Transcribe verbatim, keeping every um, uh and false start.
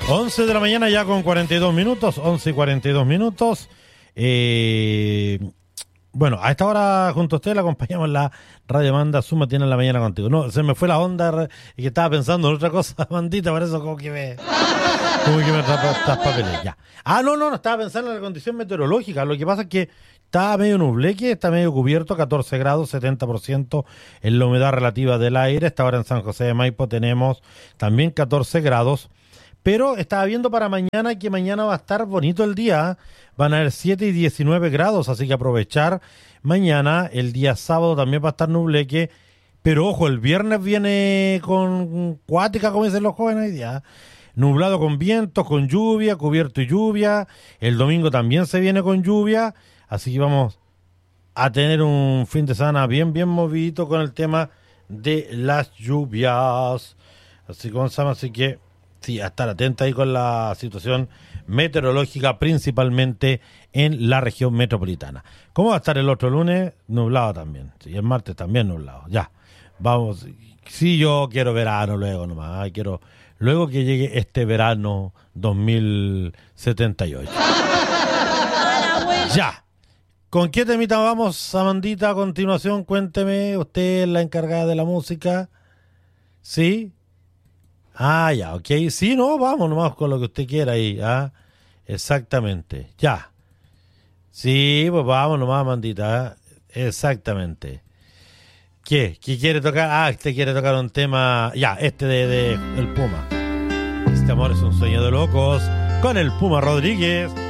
once de la mañana ya con cuarenta y dos minutos, once y cuarenta y dos minutos. Eh, bueno, a esta hora junto a usted le acompañamos la Radio Manda Suma tiene en la mañana contigo. No, se me fue la onda y que estaba pensando en otra cosa, Mandita, por eso como que me... Como que me atrapa papeles, ya. Ah, no, no, no, estaba pensando en la condición meteorológica. Lo que pasa es que está medio nubleque, está medio cubierto, catorce grados, setenta por ciento en la humedad relativa del aire. Esta hora en San José de Maipo tenemos también catorce grados. Pero estaba viendo para mañana que mañana va a estar bonito el día. Van a haber siete y diecinueve grados, así que aprovechar mañana. El día sábado también va a estar nubleque. Pero ojo, el viernes viene con cuática, como dicen los jóvenes hoy día. Nublado con vientos, con lluvia, cubierto y lluvia. El domingo también se viene con lluvia. Así que vamos a tener un fin de semana bien, bien movidito con el tema de las lluvias. Así que, así que sí, a estar atenta ahí con la situación meteorológica, principalmente en la región metropolitana. ¿Cómo va a estar el otro lunes? Nublado también. Sí, el martes también nublado. Ya, vamos. Sí, yo quiero verano luego nomás. Quiero luego que llegue este verano dos mil setenta y ocho. Ya. ¿Con qué temita vamos, Amandita, a continuación? Cuénteme, usted es la encargada de la música. ¿Sí? Ah, ya, ok. Sí, no, vamos nomás con lo que usted quiera ahí. ¿Ah? Exactamente. Ya. Sí, pues vamos nomás, Amandita. ¿eh? Exactamente. ¿Qué? ¿Qué quiere tocar? Ah, usted quiere tocar un tema... Ya, este de, de El Puma. Este amor es un sueño de locos con el Puma Rodríguez.